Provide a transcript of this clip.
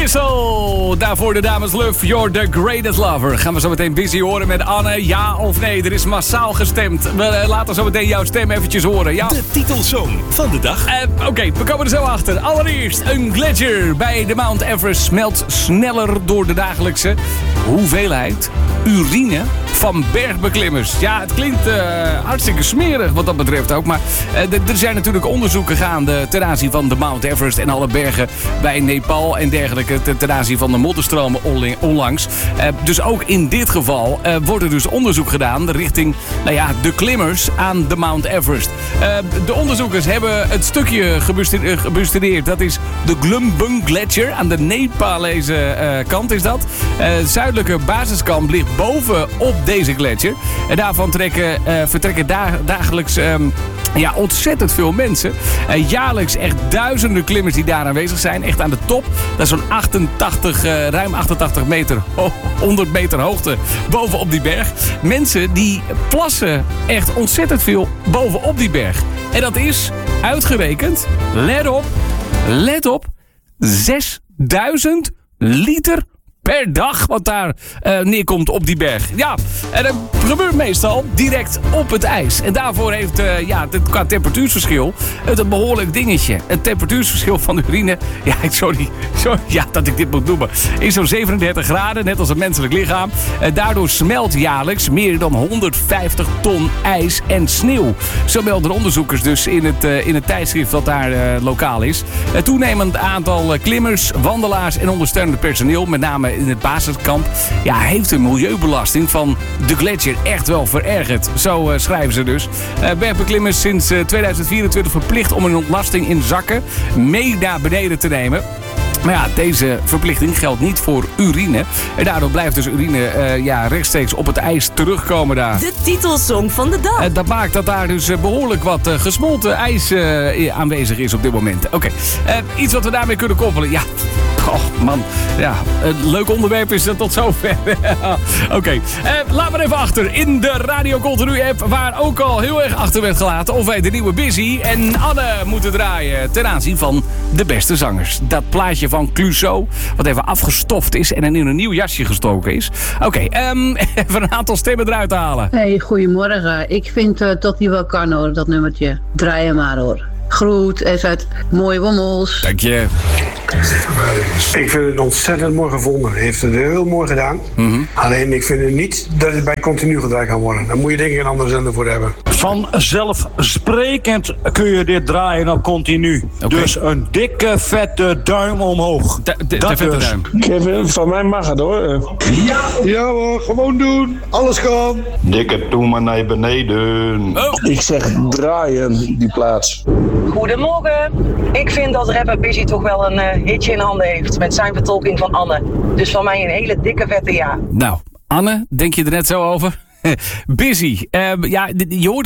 Tissel. Daarvoor de dames Love, You're the Greatest Lover. Gaan we zo meteen Busy horen met Anne. Ja of nee? Er is massaal gestemd. We laten zo meteen jouw stem eventjes horen. Ja. De titelsong van de dag. Oké, we komen er zo achter. Allereerst, een gletsjer bij de Mount Everest smelt sneller door de dagelijkse hoeveelheid urine van bergbeklimmers. Ja, het klinkt hartstikke smerig wat dat betreft ook. Maar er zijn natuurlijk onderzoeken gaande ten aanzien van de Mount Everest en alle bergen bij Nepal en dergelijke. Ten aanzien van de modderstromen onlangs. Dus ook in dit geval wordt er dus onderzoek gedaan richting de klimmers aan de Mount Everest. De onderzoekers hebben het stukje gebestudeerd. Dat is de Glumbung Gletsjer. Aan de Nepalese kant is dat. Het zuidelijke basiskamp ligt bovenop deze gletsjer. En daarvan vertrekken dagelijks ontzettend veel mensen. Jaarlijks echt duizenden klimmers die daar aanwezig zijn. Echt aan de top. Dat is zo'n ruim 88 meter, 100 meter hoogte bovenop die berg. Mensen die plassen echt ontzettend veel bovenop die berg. En dat is uitgerekend, let op, 6000 liter per dag wat daar neerkomt op die berg. Ja, en dat gebeurt meestal direct op het ijs. En daarvoor heeft qua temperatuursverschil het een behoorlijk dingetje. Het temperatuursverschil van de urine, sorry dat ik dit moet noemen, is zo'n 37 graden, net als een menselijk lichaam. Daardoor smelt jaarlijks meer dan 150 ton ijs en sneeuw. Zo melden onderzoekers dus in het tijdschrift dat daar lokaal is. Het toenemend aantal klimmers, wandelaars en ondersteunend personeel, met name in het basiskamp, heeft de milieubelasting van de gletsjer echt wel verergerd. Zo schrijven ze dus. Bergbeklimmers sinds 2024 verplicht om een ontlasting in zakken mee naar beneden te nemen. Maar deze verplichting geldt niet voor urine. En daardoor blijft dus urine rechtstreeks op het ijs terugkomen daar. De titelsong van de dag. Dat maakt dat daar dus behoorlijk wat gesmolten ijs aanwezig is op dit moment. Oké. Iets wat we daarmee kunnen koppelen. Ja. Oh man. Ja. Een leuk onderwerp is dat tot zover. Oké. Laat maar even achter. In de Radio Continu app, waar ook al heel erg achter werd gelaten, of wij de nieuwe Busy en Anne moeten draaien ten aanzien van de beste zangers. Dat plaatje van Clouseau, wat even afgestoft is en in een nieuw jasje gestoken is. Oké, even een aantal stemmen eruit halen. Hey, goedemorgen. Ik vind dat die wel kan hoor, dat nummertje. Draai hem maar hoor. Groet, even uit Mooie Wommels. Dank je. Ik vind het ontzettend mooi gevonden. Hij heeft het heel mooi gedaan. Mm-hmm. Alleen ik vind het niet dat het bij continu gedraaid kan worden. Dan moet je denk ik een andere zender voor hebben. Vanzelfsprekend kun je dit draaien op continu. Okay. Dus een dikke vette duim omhoog. De vette dus. duim. Kevin, van mij mag het hoor. Ja hoor, gewoon doen. Alles kan. Dikke toe maar naar beneden. Oh. Ik zeg draaien die plaats. Goedemorgen. Ik vind dat rapper Busy toch wel een hitje in handen heeft met zijn vertolking van Anne. Dus van mij een hele dikke vette ja. Nou, Anne, denk je er net zo over? Busy. Je hoort